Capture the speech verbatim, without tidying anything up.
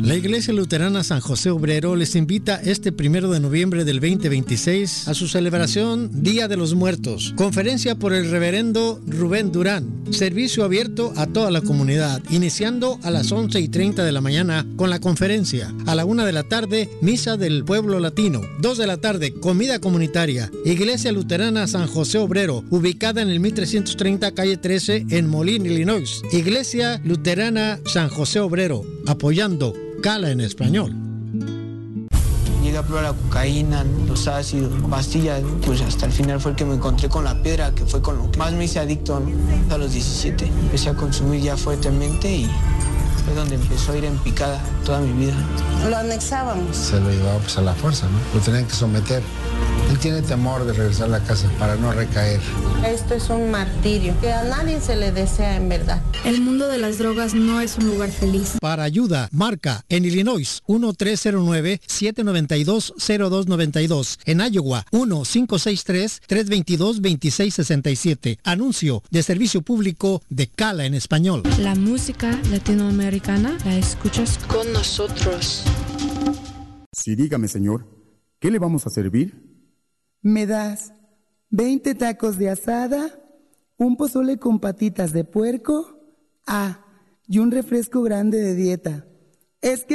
La Iglesia Luterana San José Obrero les invita este primero de noviembre del veinte veintiséis a su celebración Día de los Muertos. Conferencia por el reverendo Rubén Durán. Servicio abierto a toda la comunidad, iniciando a las once y treinta de la mañana con la conferencia. A la una de la tarde, Misa del Pueblo Latino. Dos de la tarde, comida comunitaria. Iglesia Luterana San José Obrero, ubicada en el mil trescientos treinta, calle trece, en Moline, Illinois. Iglesia Luterana San José Obrero, apoyando Cala en español. Llegué a probar la cocaína, los ácidos, pastillas, pues hasta el final fue el que me encontré con la piedra, que fue con lo que más me hice adicto, ¿no? A los diecisiete. Empecé a consumir ya fuertemente y fue donde empezó a ir en picada toda mi vida. Lo anexábamos. Se lo llevaba pues a la fuerza, ¿no? Lo tenían que someter. Él tiene temor de regresar a la casa para no recaer. Esto es un martirio que a nadie se le desea en verdad. El mundo de las drogas no es un lugar feliz. Para ayuda, marca en Illinois uno tres cero nueve, siete nueve dos, cero dos nueve dos. En Iowa uno cinco seis tres, tres dos dos, dos seis seis siete. Anuncio de servicio público de Cala en español. La música latinoamericana la escuchas con nosotros. Sí, dígame, señor, ¿qué le vamos a servir? ¿Me das veinte tacos de asada, un pozole con patitas de puerco? Ah, y un refresco grande de dieta. Es que